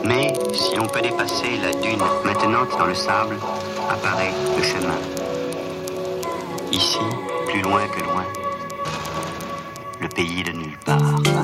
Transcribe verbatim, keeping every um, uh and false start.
Mais si l'on peut dépasser la dune maintenant dans le sable, apparaît le chemin. Ici, plus loin que loin, le pays de nulle part.